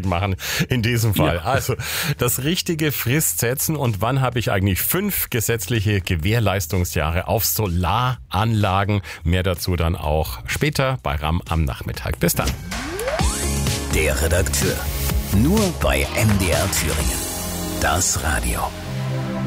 machen in diesem Fall. Ja. Also das richtige Frist setzen und wann habe ich eigentlich 5 gesetzliche Gewährleistungsjahre auf Solaranlagen. Mehr dazu dann auch später bei RAM am Nachmittag. Bis dann. Der Redakteur. Nur bei MDR Thüringen. Das Radio.